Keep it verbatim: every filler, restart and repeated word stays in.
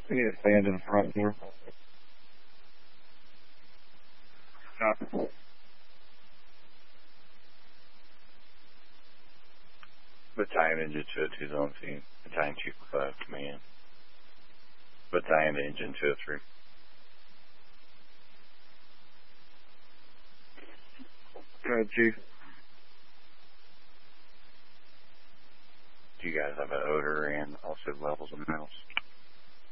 We need to stand in the front door. Uh, Battalion Engine two oh two Zone Team. Battalion Chief of uh, Command. Battalion Engine two oh three. Go ahead, Chief. Do you guys have an odor and also levels of mouse?